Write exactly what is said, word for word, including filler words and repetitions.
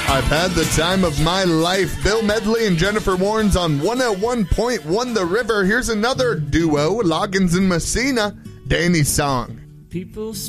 I've had the time of my life. Bill Medley and Jennifer Warnes on one oh one point one The River. Here's another duo, Loggins and Messina, Danny's Song. People